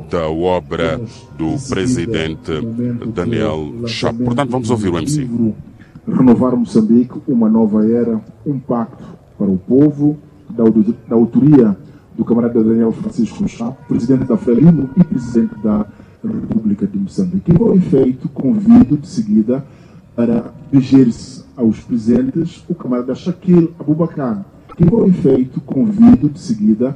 da obra do presidente Daniel Chapo. Portanto, vamos ouvir o MC. Renovar Moçambique, uma nova era, um pacto para o povo, da autoria do camarada Daniel Francisco Chapo, presidente da Frelimo e presidente da República de Moçambique. E, por efeito, convido de seguida para dirigir-se aos presentes o camarada Shaquille Abubakar. E, por efeito, convido de seguida